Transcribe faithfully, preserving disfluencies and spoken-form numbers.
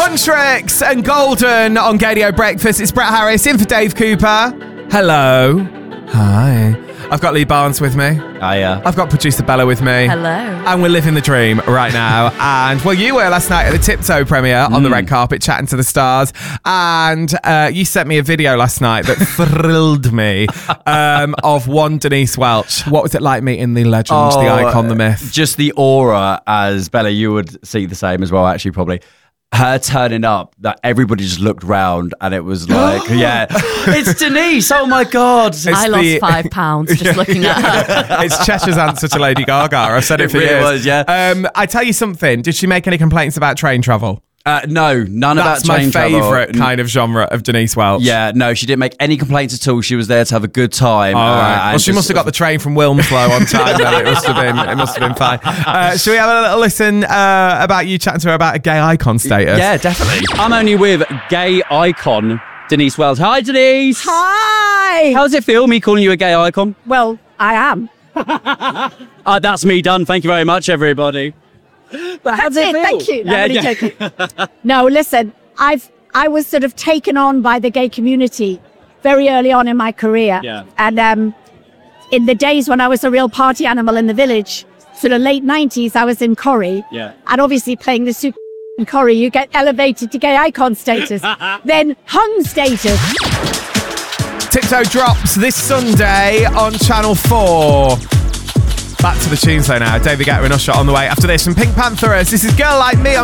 Huntrix and Golden on Gadio Breakfast. It's Brett Harris in for Dave Cooper. Hello. Hi. I've got Lee Barnes with me. Hiya. I've got producer Bella with me. Hello. And we're living the dream right now. And, well, you were last night at the Tiptoe premiere mm. on the red carpet chatting to the stars. And uh, you sent me a video last night that thrilled me um, of one Denise Welch. What was it like meeting the legend, oh, the icon, the myth? Just the aura, as Bella, you would see the same as well, actually, probably. Her turning up, that everybody just looked round and it was like, yeah, it's Denise. Oh my God. It's I lost the, five pounds just yeah, looking at her. It's Cheshire's answer to Lady Gaga. I've said it, it for really years. Was, yeah. Um, I tell you something. Did she make any complaints about train travel? Uh, no, none That's about train travel. That's my favourite kind of genre of Denise Welch. Yeah, no, she didn't make any complaints at all. She was there to have a good time. Oh, uh, right. Well, she must have got the train from Wilmslow on time. Then. It must have been. It must have been fine. Uh, should we have a little listen uh, about you chatting to her about a gay icon status? Yeah, definitely. I'm only with gay icon Denise Welch. Hi, Denise. Hi. How does it feel, me calling you a gay icon? Well, I am. uh, that's me done. Thank you very much, everybody. But how does it feel? Thank you. Yeah, I'm yeah. joking. No, listen, I've I was sort of taken on by the gay community very early on in my career. Yeah. And um, in the days when I was a real party animal in the village, sort of late nineties, I was in Corrie. Yeah. And obviously playing the super in Corrie, you get elevated to gay icon status, then hung status. Tiptoe drops this Sunday on Channel four. Back to the tunes though now. David Guetta and Usher on the way after this. And Pink Panthers, this is Girl Like Me on